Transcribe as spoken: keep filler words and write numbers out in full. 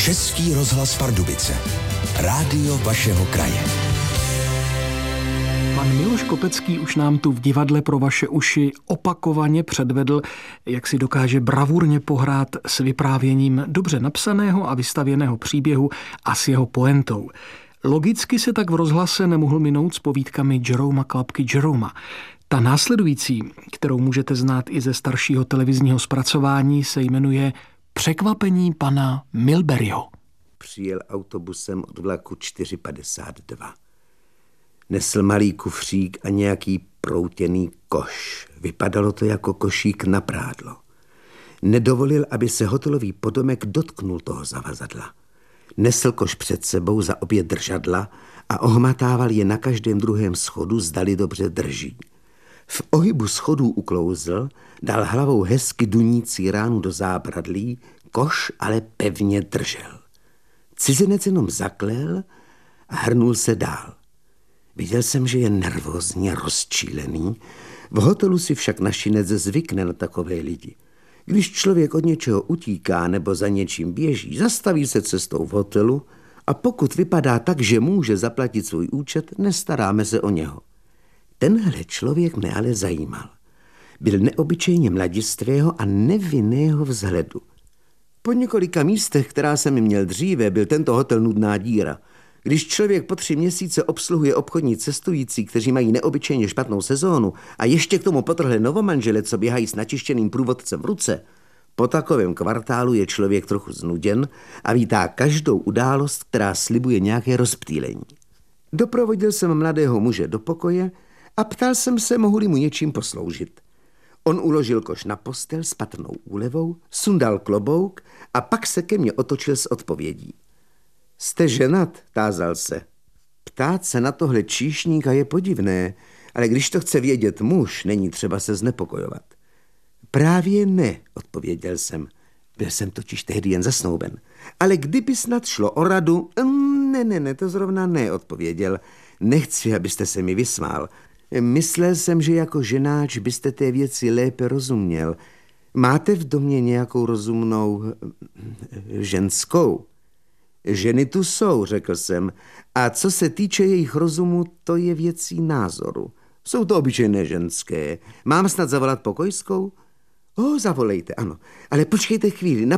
Český rozhlas Pardubice. Rádio vašeho kraje. Pan Miloš Kopecký už nám tu v divadle pro vaše uši opakovaně předvedl, jak si dokáže bravurně pohrát s vyprávěním dobře napsaného a vystavěného příběhu a s jeho pointou. Logicky se tak v rozhlase nemohl minout s povídkami Jeroma Klapky Jeroma. Ta následující, kterou můžete znát i ze staršího televizního zpracování, se jmenuje Překvapení pana Milburyho. Přijel autobusem od vlaku čtyři padesát dva. Nesl malý kufřík a nějaký proutěný koš. Vypadalo to jako košík na prádlo. Nedovolil, aby se hotelový podomek dotknul toho zavazadla. Nesl koš před sebou za obě držadla a ohmatával je na každém druhém schodu, zdali dobře drží. V ohybu schodů uklouzl, dal hlavou hezky dunící ránu do zábradlí, koš ale pevně držel. Cizinec jenom zaklel a hrnul se dál. Viděl jsem, že je nervózně rozčílený. V hotelu si však našinec zvykne na takové lidi. Když člověk od něčeho utíká nebo za něčím běží, zastaví se cestou v hotelu a pokud vypadá tak, že může zaplatit svůj účet, nestaráme se o něho. Tenhle člověk mě ale zajímal. Byl neobyčejně mladistvého a nevinného vzhledu. Po několika místech, která jsem měl dříve, byl tento hotel nudná díra. Když člověk po tři měsíce obsluhuje obchodní cestující, kteří mají neobyčejně špatnou sezónu a ještě k tomu potrhli novomanžele, co běhají s načištěným průvodcem v ruce, po takovém kvartálu je člověk trochu znuděn a vítá každou událost, která slibuje nějaké rozptýlení. Doprovodil jsem mladého muže do pokoje a ptal jsem se, mohu-li mu něčím posloužit. On uložil koš na postel s patrnou úlevou, sundal klobouk a pak se ke mně otočil s odpovědí. Jste ženat? Tázal se. Ptát se na tohle číšníka je podivné, ale když to chce vědět muž, není třeba se znepokojovat. Právě ne, odpověděl jsem. Byl jsem totiž tehdy jen zasnouben. Ale kdyby snad šlo o radu, ne, ne, ne, to zrovna ne, odpověděl. Nechci, abyste se mi vysmál. Myslel jsem, že jako ženáč byste té věci lépe rozuměl. Máte v domě nějakou rozumnou ženskou? Ženy tu jsou, řekl jsem, a co se týče jejich rozumu, to je věcí názoru. Jsou to obyčejné ženské. Mám snad zavolat pokojskou? O, zavolejte, ano. Ale počkejte chvíli,